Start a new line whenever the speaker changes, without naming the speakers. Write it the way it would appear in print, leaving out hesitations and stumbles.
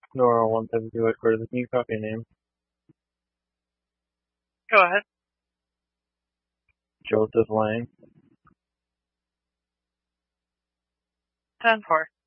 Nora 172 headquarters. Can you copy a name?
Go ahead.
Joseph Lang.
10-4.